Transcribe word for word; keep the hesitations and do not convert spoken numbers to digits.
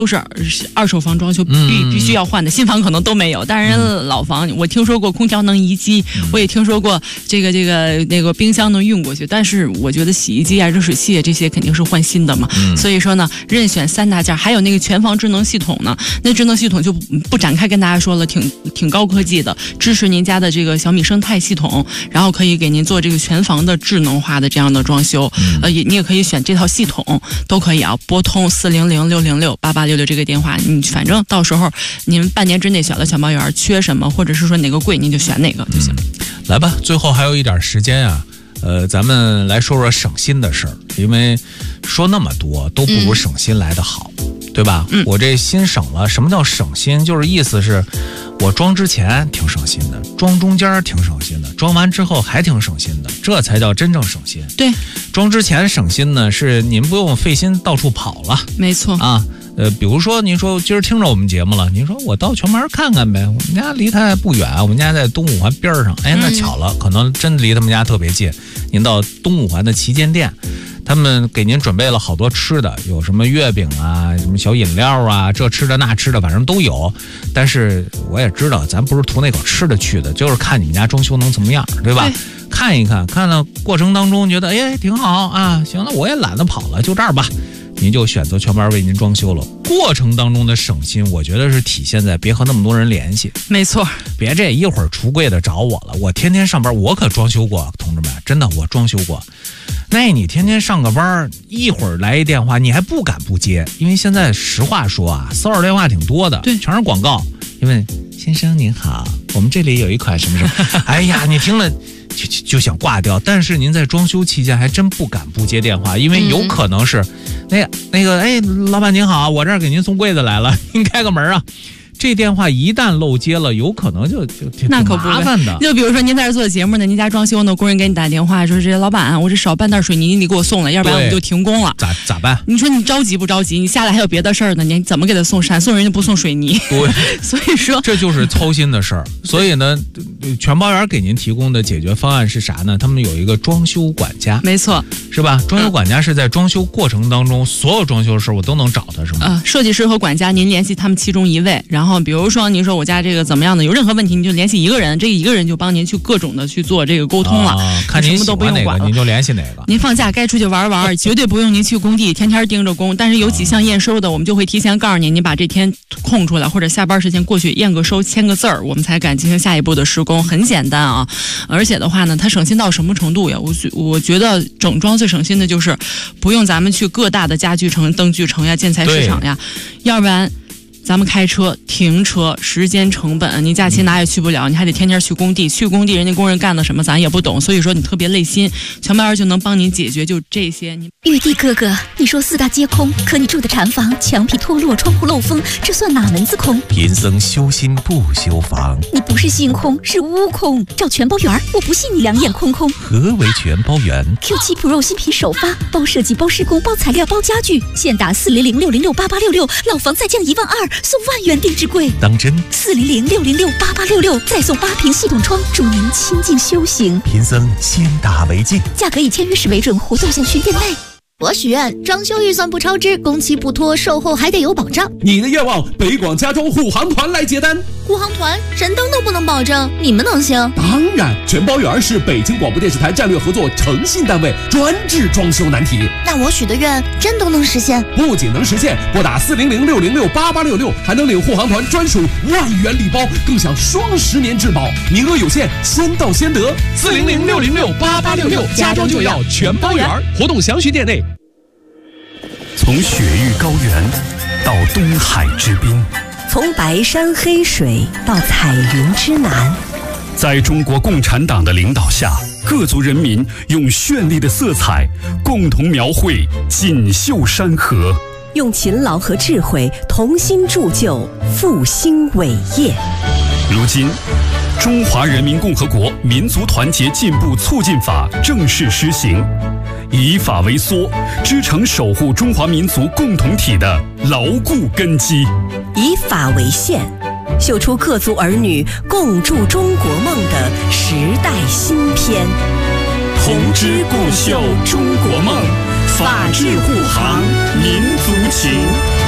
都是二手房装修必必须要换的，新房可能都没有。但是老房，我听说过空调能移机，我也听说过这个这个那个冰箱能运过去。但是我觉得洗衣机啊、热水器啊这些肯定是换新的嘛。嗯、所以说呢，任选三大件，还有那个全房智能系统呢。那智能系统就不展开跟大家说了，挺挺高科技的，支持您家的这个小米生态系统，然后可以给您做这个全房的智能化的这样的装修。嗯、呃，也你也可以选这套系统，都可以啊，拨通四零零六零六八八六六这个电话，你反正到时候您半年之内选了小毛园，缺什么或者是说哪个贵，您就选哪个就行。 嗯、来吧，最后还有一点时间啊，呃，咱们来说说省心的事儿，因为说那么多都不如省心来得好，嗯、对吧？嗯，我这心省了。什么叫省心？就是意思是我装之前挺省心的，装中间挺省心的，装完之后还挺省心的，这才叫真正省心。 对， 装之前省心呢，是您不用费心到处跑了。 没错啊。呃，比如说您说今儿听着我们节目了，您说我到全门看看呗，我们家离他不远，我们家在东五环边上，哎，那巧了，嗯、可能真离他们家特别近。您到东五环的旗舰店，他们给您准备了好多吃的，有什么月饼啊，什么小饮料啊，这吃的那吃的，反正都有。但是我也知道，咱不是图那口吃的去的，就是看你们家装修能怎么样，对吧？对，看一看，看到过程当中觉得哎挺好啊，行了，我也懒得跑了，就这儿吧。您就选择全班为您装修了，过程当中的省心，我觉得是体现在别和那么多人联系。 没错， 别这一会儿橱柜的找我了，我天天上班，我可装修过，同志们，真的我装修过。那你天天上个班，一会儿来一电话，你还不敢不接，因为现在实话说啊，骚扰电话挺多的， 对， 全是广告。因为先生您好，我们这里有一款什么什么，哎呀，你听了。就, 就, 就想挂掉，但是您在装修期间还真不敢不接电话，因为有可能是，那个那个，哎，老板您好，我这儿给您送柜子来了，您开个门啊。这电话一旦漏接了，有可能就就挺麻烦的。 就比如说您在这做节目呢，您家装修呢，工人给你打电话说：“这老板，我这少半袋水泥，你给我送了，要不然我们就停工了。” 咋咋办？ 你说你着急不着急？你下来还有别的事儿呢，你怎么给他送闪送人家不送水泥？ 对， 所以说这就是操心的事儿。所以呢，全包园给您提供的解决方案是啥呢？他们有一个装修管家， 没错， 是吧？装修管家是在装修过程当中，所有装修的事我都能找他，是吗？ 呃，设计师和管家，您联系他们其中一位，然后比如说您说我家这个怎么样的，有任何问题你就联系一个人，这一个人就帮您去各种的去做这个沟通了。 啊、看您喜欢哪个，您就联系哪个。 您放假该出去玩玩，绝对不用您去工地天天盯着工。但是有几项验收的，我们就会提前告诉您，您把这天空出来，或者下班时间过去验个收，签个字儿，我们才敢进行下一步的施工。很简单啊，而且的话呢，它省心到什么程度呀？我我觉得整装最省心的就是不用咱们去各大的家具城、灯具城呀、建材市场呀，要不然。咱们开车停车时间成本，你假期哪也去不了，你还得天天去工地，去工地人家工人干的什么咱也不懂，所以说你特别累心。全包园就能帮您解决就这些。你玉帝哥哥，你说四大皆空，可你住的禅房墙皮脱落，窗户漏风，这算哪门子空？ 贫僧修心不修房。 你不是心空，是屋空。找全包园，我不信你两眼空空。 何为全包园 ？Q 七 Pro 新品首发，包设计、包施工、包材料、包家具，现打四零零六零六八八六六，老房再降一万二，送万元定制柜。 当真？ 四零零六零六八八六六，再送八屏系统窗，助您清静修行。 贫僧先打为敬， 价格以签约时为准，活动限需店内。我许愿装修预算不超支，工期不拖，售后还得有保障。 你的愿望，北广家装护航团来接单。 护航团神灯都不能保证，你们能行？ 当然，全包园是北京广播电视台战略合作诚信单位，专治装修难题。 那我许的愿真都能实现？ 不仅能实现，拨打四零零六零六八八六六，还能领护航团专属万元礼包，更享双十年质保，名额有限，先到先得。四零零六零六八八六六，家装就要全包园，活动详询店内。 从雪域高原到东海之滨， 从白山黑水到彩云之南， 在中国共产党的领导下，各族人民用绚丽的色彩共同描绘锦绣山河， 用勤劳和智慧同心铸就复兴伟业。 如今，《中华人民共和国民族团结进步促进法》正式施行，以法为梭，织成守护中华民族共同体的牢固根基； 以法为线，绣出各族儿女共筑中国梦的时代新篇。 同织共绣中国梦，法治护航民族情。